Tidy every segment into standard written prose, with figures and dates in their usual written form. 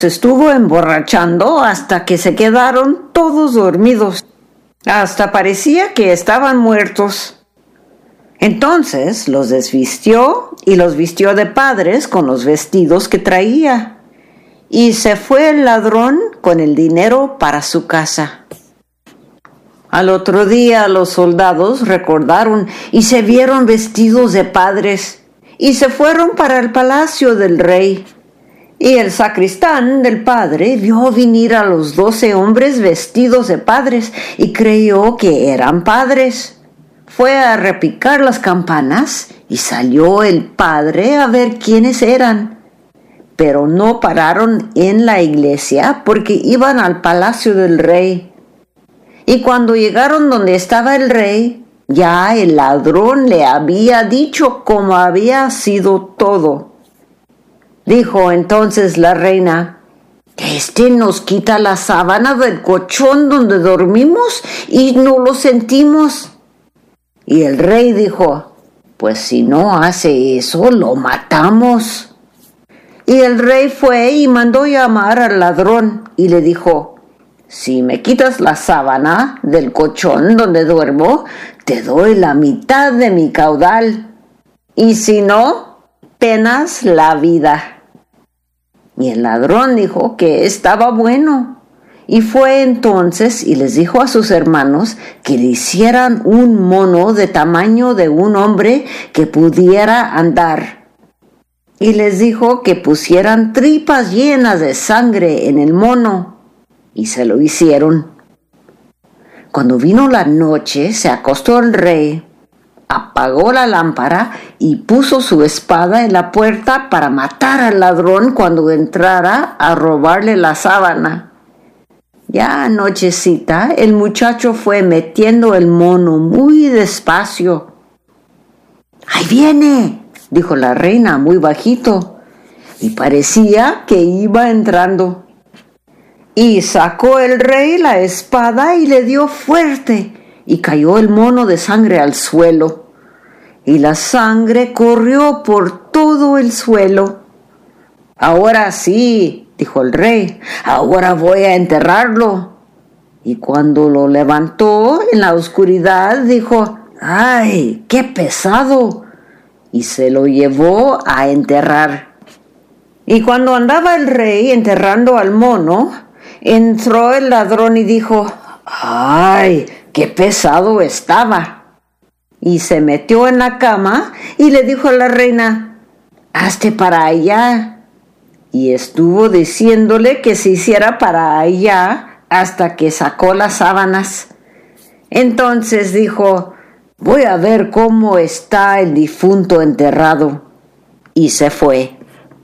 Se estuvo emborrachando hasta que se quedaron todos dormidos. Hasta parecía que estaban muertos. Entonces los desvistió y los vistió de padres con los vestidos que traía. Y se fue el ladrón con el dinero para su casa. Al otro día los soldados recordaron y se vieron vestidos de padres y se fueron para el palacio del rey. Y el sacristán del padre vio venir a los 12 hombres vestidos de padres y creyó que eran padres. Fue a repicar las campanas y salió el padre a ver quiénes eran. Pero no pararon en la iglesia porque iban al palacio del rey. Y cuando llegaron donde estaba el rey, ya el ladrón le había dicho cómo había sido todo. Dijo entonces la reina: «Este nos quita la sábana del colchón donde dormimos y no lo sentimos». Y el rey dijo: «Pues si no hace eso, lo matamos». Y el rey fue y mandó llamar al ladrón y le dijo: «Si me quitas la sábana del colchón donde duermo, te doy la mitad de mi caudal. Y si no, penas la vida». Y el ladrón dijo que estaba bueno. Y fue entonces y les dijo a sus hermanos que le hicieran un mono de tamaño de un hombre que pudiera andar. Y les dijo que pusieran tripas llenas de sangre en el mono. Y se lo hicieron. Cuando vino la noche, se acostó el rey, apagó la lámpara y puso su espada en la puerta para matar al ladrón cuando entrara a robarle la sábana. Ya anochecita, el muchacho fue metiendo el mono muy despacio. «¡Ahí viene!», dijo la reina muy bajito, y parecía que iba entrando. Y sacó el rey la espada y le dio fuerte, y cayó el mono de sangre al suelo. Y la sangre corrió por todo el suelo. «Ahora sí», dijo el rey, «ahora voy a enterrarlo». Y cuando lo levantó en la oscuridad, dijo: «¡Ay, qué pesado!», y se lo llevó a enterrar. Y cuando andaba el rey enterrando al mono, entró el ladrón y dijo: «¡Ay, qué pesado estaba!». Y se metió en la cama y le dijo a la reina: «Hazte para allá». Y estuvo diciéndole que se hiciera para allá hasta que sacó las sábanas. Entonces dijo: «Voy a ver cómo está el difunto enterrado». Y se fue.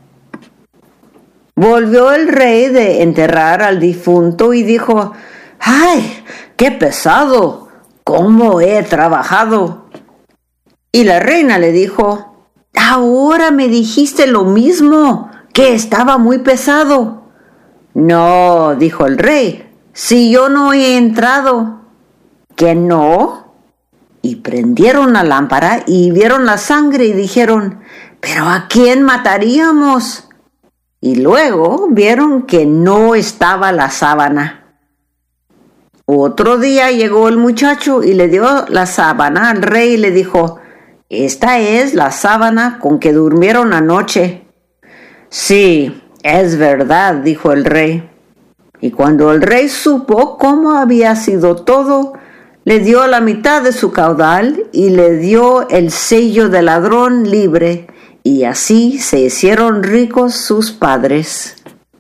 Volvió el rey de enterrar al difunto y dijo: «¡Ay, qué pesado! ¿Cómo he trabajado?». Y la reina le dijo: «Ahora me dijiste lo mismo, que estaba muy pesado». «No», dijo el rey, «si yo no he entrado». «¿Que no?». Y prendieron la lámpara y vieron la sangre y dijeron: «¿Pero a quién mataríamos?». Y luego vieron que no estaba la sábana. Otro día llegó el muchacho y le dio la sábana al rey y le dijo: «Esta es la sábana con que durmieron anoche». «Sí, es verdad», dijo el rey. Y cuando el rey supo cómo había sido todo, le dio la mitad de su caudal y le dio el sello de ladrón libre, y así se hicieron ricos sus padres.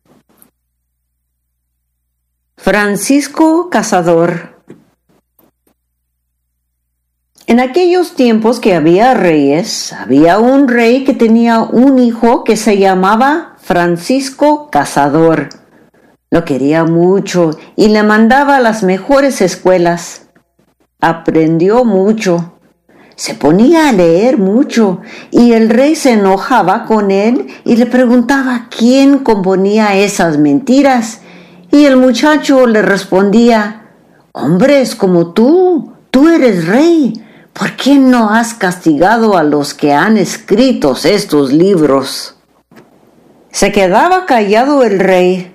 Francisco Cazador. En aquellos tiempos que había reyes, había un rey que tenía un hijo que se llamaba Francisco Cazador. Lo quería mucho y le mandaba a las mejores escuelas. Aprendió mucho. Se ponía a leer mucho y el rey se enojaba con él y le preguntaba quién componía esas mentiras. Y el muchacho le respondía: «Hombres como tú eres rey. ¿Por qué no has castigado a los que han escrito estos libros?». Se quedaba callado el rey